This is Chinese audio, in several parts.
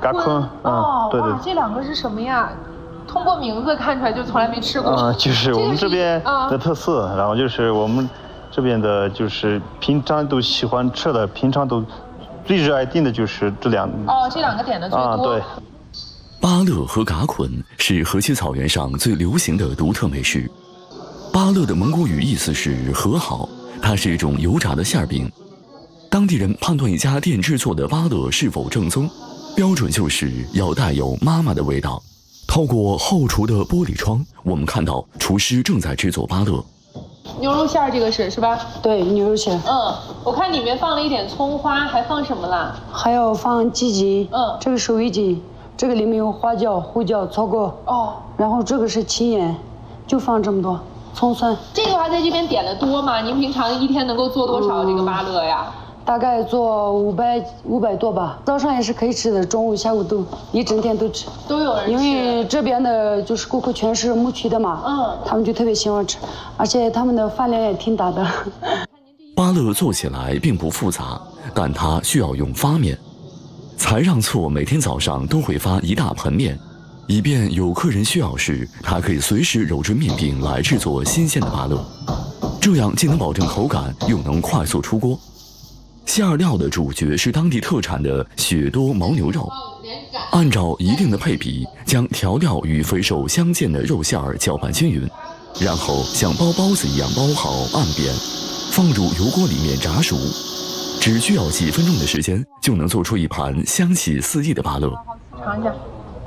嘎坤，对对。 哇，这两个是什么呀？通过名字看出来就从来没吃过。 就是我们这边的特色，然后就是我们这边的，就是平常都喜欢吃的，平常都最热爱订的就是这两。 这两个点的最多。 对。 巴乐和嘎捆是河西草原上最流行的独特美食。巴乐的蒙古语意思是和好，它是一种油炸的馅饼。当地人判断一家店制作的巴乐是否正宗，标准就是要带有妈妈的味道。透过后厨的玻璃窗，我们看到厨师正在制作巴乐。 牛肉馅儿这个是吧？ 对，牛肉馅。 我看里面放了一点葱花，还放什么啦？ 还要放鸡精。这个是味精，这个里面有花椒、胡椒、草果。然后这个是青盐，就放这么多。葱蒜。 这个话在这边点的多吗？您平常一天能够做多少这个巴乐呀？ 大概做500多吧，早上也是可以吃的，中午、下午都一整天都吃， 都有人吃。 因为这边的就是顾客全是牧区的嘛，他们就特别喜欢吃，而且他们的饭量也挺大的。 巴乐做起来并不复杂，但它需要用发面。才让错每天早上都会发一大盆面，以便有客人需要时，他可以随时揉制面饼来制作新鲜的巴乐，这样既能保证口感，又能快速出锅。馅料的主角是当地特产的雪多牦牛肉，按照一定的配比，将调料与肥瘦相间的肉馅儿搅拌均匀，然后像包包子一样包好按扁，放入油锅里面炸熟，只需要几分钟的时间，就能做出一盘香气四溢的巴乐。 尝一下。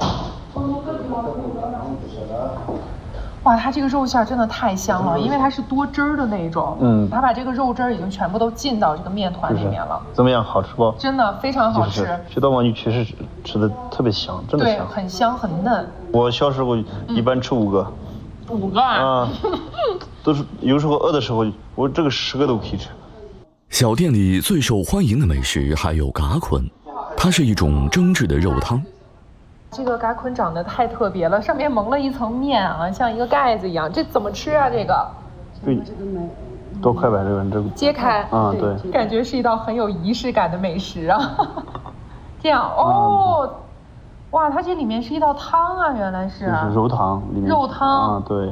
哇，它这个肉馅真的太香了，因为它是多汁儿的那种。它把这个肉汁儿已经全部都浸到这个面团里面了。 怎么样？好吃不？ 真的非常好吃。 雪多牦牛确实吃的特别香，真的香。 对，很香很嫩。 我小时候一般吃5个。 5个啊？ 都是有时候饿的时候，我这个10个都可以吃。 小店里最受欢迎的美食还有嘎捆，它是一种蒸制的肉汤。 这个嘎捆长得太特别了，上面蒙了一层面啊，像一个盖子一样。这怎么吃啊？这个？ 对，多快吧，这个揭开。 对， 感觉是一道很有仪式感的美食啊。这样哇，它这里面是一道汤啊，原来是。 就是肉汤里面。 肉汤。 对。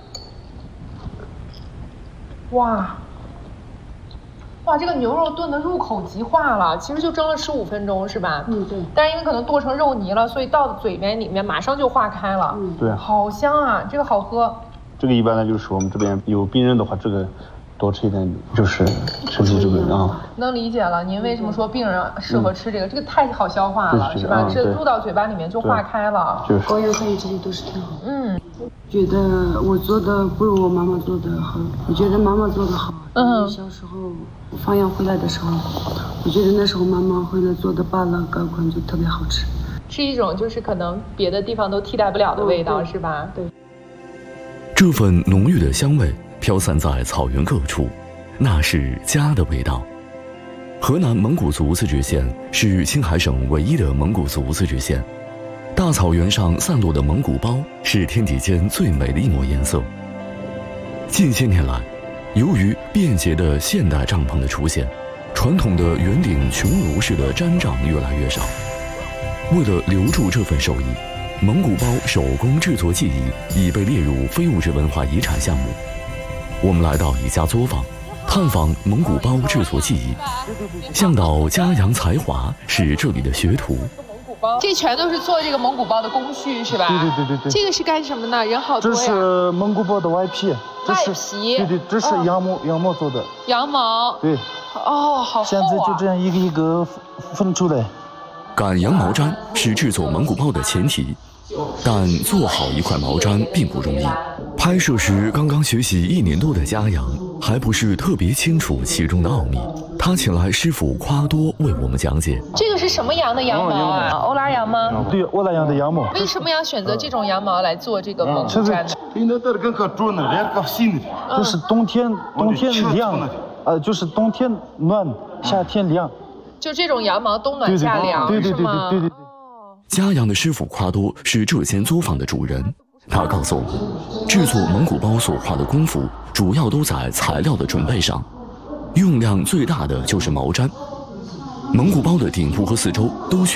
哇，这个牛肉炖的入口即化了，其实就蒸了15分钟是吧？ 对。 但是因为可能剁成肉泥了，所以到嘴边里面马上就化开了。 对。 好香啊，这个好喝。 这个一般呢，就是我们这边有病人的话，这个多吃一点，就是身体这个啊。 能理解了，您为什么说病人适合吃这个？这个太好消化了，是吧？这入到嘴巴里面就化开了。 高原反应这些都是挺好。觉得我做的不如我妈妈做的好，我觉得妈妈做的好。小时候放羊回来的时候，我觉得那时候妈妈回来做的巴乐嘎捆就特别好吃， 是一种就是可能别的地方都替代不了的味道，是吧？ 对。 这份浓郁的香味飘散在草原各处，那是家的味道。河南蒙古族自治县是青海省唯一的蒙古族自治县。大草原上散落的蒙古包是天地间最美的一抹颜色。近些年来，由于便捷的现代帐篷的出现，传统的圆顶穹庐式的毡帐越来越少。为了留住这份手艺，蒙古包手工制作技艺已被列入非物质文化遗产项目。我们来到一家作坊，探访蒙古包制作技艺。向导嘉阳才华是这里的学徒。 这全都是做这个蒙古包的工序是吧？ 对。 这个是干什么呢？人好多呀。 这是蒙古包的外皮。 外皮。 对，这是羊毛做的。 羊毛。 对。 好厚啊。 现在就这样一个一个分出来。 赶羊毛毡是制作蒙古包的前提，但做好一块毛毡并不容易。拍摄时刚刚学习1年多的嘉阳还不是特别清楚其中的奥秘，他请来师傅夸多为我们讲解。 这个是什么羊的羊毛啊？欧拉羊吗？ 对，欧拉羊的羊毛。 为什么要选择这种羊毛来做这个蒙古毡呢？ 就是冬天凉，就是冬天暖，夏天凉。 就这种羊毛冬暖夏凉，是吗？ 对。 嘉阳的师傅夸多是这间作坊的主人，他告诉我们，制作蒙古包所花的功夫主要都在材料的准备上，用量最大的就是毛毡。蒙古包的顶部和四周都需